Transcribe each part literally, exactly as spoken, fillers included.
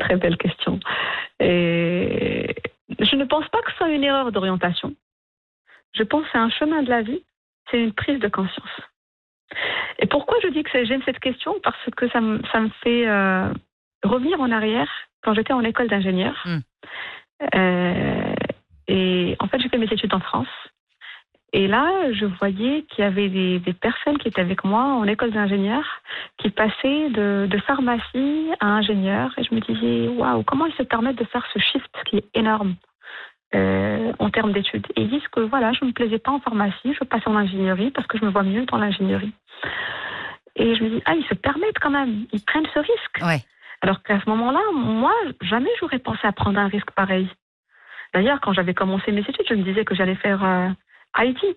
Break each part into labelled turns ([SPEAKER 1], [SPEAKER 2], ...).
[SPEAKER 1] très belle question. Et je ne pense pas que ce soit une erreur d'orientation. Je pense que c'est un chemin de la vie, c'est une prise de conscience. Et pourquoi je dis que j'aime cette question? Parce que ça me, ça me fait euh, revenir en arrière quand j'étais en école d'ingénieur.
[SPEAKER 2] Mm.
[SPEAKER 1] Euh, et en fait, j'ai fait mes études en France. Et là, je voyais qu'il y avait des, des personnes qui étaient avec moi en école d'ingénieur qui passaient de, de pharmacie à ingénieur. Et je me disais, waouh, comment ils se permettent de faire ce shift qui est énorme euh, en termes d'études. Et ils disent que voilà, je ne me plaisais pas en pharmacie, je passe en ingénierie parce que je me vois mieux dans l'ingénierie. Et je me dis, ah, ils se permettent quand même, ils prennent ce risque.
[SPEAKER 2] Ouais.
[SPEAKER 1] Alors qu'à ce moment-là, moi, jamais j'aurais pensé à prendre un risque pareil. D'ailleurs, quand j'avais commencé mes études, je me disais que j'allais faire euh, I T.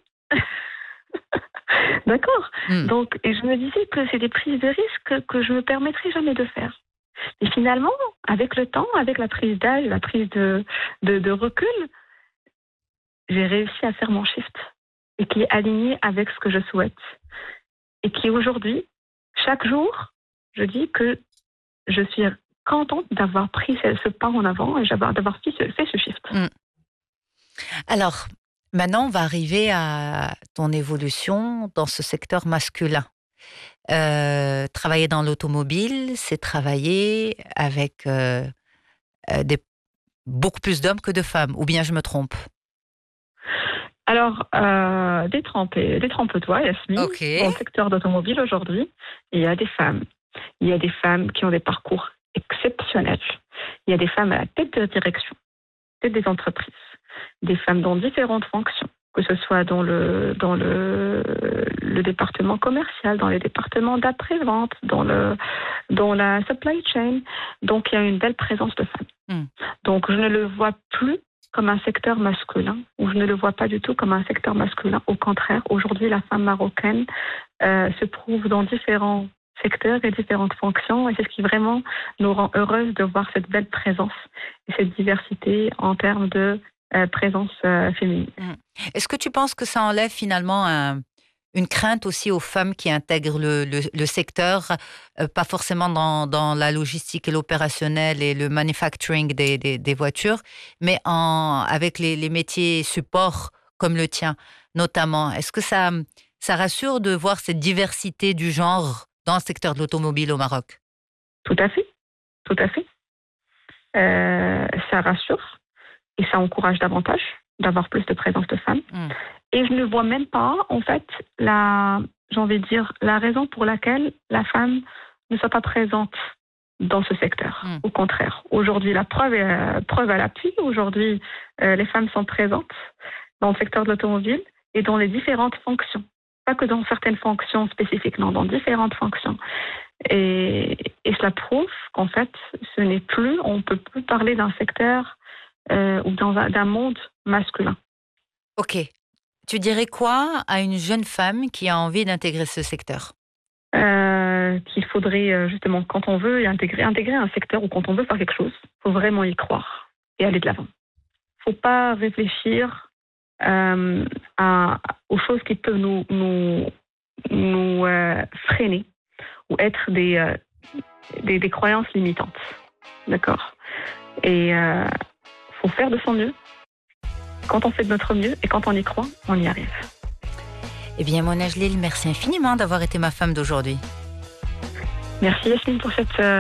[SPEAKER 1] D'accord.
[SPEAKER 2] Mm.
[SPEAKER 1] Donc, et je me disais que c'est des prises de risque que je ne me permettrais jamais de faire. Et finalement, avec le temps, avec la prise d'âge, la prise de, de, de recul, j'ai réussi à faire mon shift et qui est aligné avec ce que je souhaite. Et qui aujourd'hui, chaque jour, je dis que je suis contente d'avoir pris ce, ce pas en avant et d'avoir fait ce, fait ce shift.
[SPEAKER 2] Mm. Alors, maintenant, on va arriver à ton évolution dans ce secteur masculin. Euh, travailler dans l'automobile, c'est travailler avec euh, euh, des, beaucoup plus d'hommes que de femmes, ou bien je me trompe?
[SPEAKER 1] Alors, euh, détrompe- détrompe-toi, Yasmine,
[SPEAKER 2] Ok.
[SPEAKER 1] dans le secteur d'automobile aujourd'hui, il y a des femmes. Il y a des femmes qui ont des parcours exceptionnels. Il y a des femmes à la tête de direction, tête des entreprises, des femmes dans différentes fonctions, que ce soit dans le, dans le, le département commercial, dans les départements d'après-vente, dans, le, dans la supply chain. Donc, il y a une belle présence de femmes.
[SPEAKER 2] Mm.
[SPEAKER 1] Donc, je ne le vois plus comme un secteur masculin, ou je ne le vois pas du tout comme un secteur masculin. Au contraire, aujourd'hui, la femme marocaine euh, se trouve dans différents secteurs et différentes fonctions, et c'est ce qui vraiment nous rend heureuses de voir cette belle présence et cette diversité en termes de euh, présence euh, féminine.
[SPEAKER 2] Mm. Est-ce que tu penses que ça enlève finalement un, une crainte aussi aux femmes qui intègrent le, le, le secteur, euh, pas forcément dans, dans la logistique et l'opérationnel et le manufacturing des, des, des voitures, mais en, avec les, les métiers support comme le tien notamment? Est-ce que ça, ça rassure de voir cette diversité du genre dans le secteur de l'automobile au Maroc?
[SPEAKER 1] Tout à fait, tout à fait. Euh, ça rassure et ça encourage davantage d'avoir plus de présence de femmes. Mm. Et je ne vois même pas, en fait, la, j'ai envie de dire, la raison pour laquelle la femme ne soit pas présente dans ce secteur. Mm. Au contraire, aujourd'hui, la preuve est euh, preuve à l'appui. Aujourd'hui, euh, les femmes sont présentes dans le secteur de l'automobile et dans les différentes fonctions. Pas que dans certaines fonctions spécifiques, non, dans différentes fonctions. Et, et cela prouve qu'en fait, ce n'est plus, on ne peut plus parler d'un secteur euh, ou dans un, d'un monde masculin.
[SPEAKER 2] Ok. Tu dirais quoi à une jeune femme qui a envie d'intégrer ce secteur?
[SPEAKER 1] euh, Qu'il faudrait justement, quand on veut intégrer, intégrer un secteur ou quand on veut faire quelque chose, il faut vraiment y croire et aller de l'avant. Il ne faut pas réfléchir euh, à, aux choses qui peuvent nous, nous, nous euh, freiner ou être des, euh, des, des croyances limitantes. D'accord? Et il euh, faut faire de son mieux. Quand on fait de notre mieux et quand on y croit, on y arrive.
[SPEAKER 2] Eh bien, Mona Jlil, merci infiniment d'avoir été ma femme d'aujourd'hui.
[SPEAKER 1] Merci Yasmine pour cette... Euh